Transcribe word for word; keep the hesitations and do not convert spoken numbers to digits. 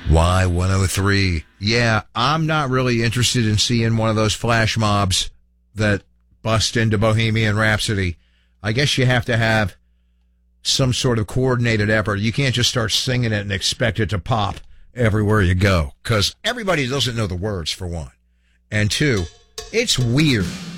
Y one oh three. Yeah, I'm not really interested in seeing one of those flash mobs that bust into Bohemian Rhapsody. I guess you have to have some sort of coordinated effort. You can't just start singing it and expect it to pop everywhere you go, because everybody doesn't know the words, for one. And two, it's weird.